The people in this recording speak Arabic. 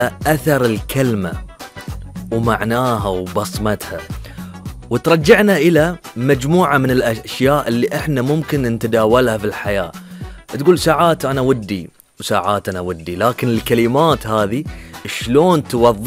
أثر الكلمة ومعناها وبصمتها، وترجعنا إلى مجموعة من الأشياء اللي إحنا ممكن نتداولها في الحياة. تقول ساعات أنا ودي وساعات أنا ودي، لكن الكلمات هذه شلون توظف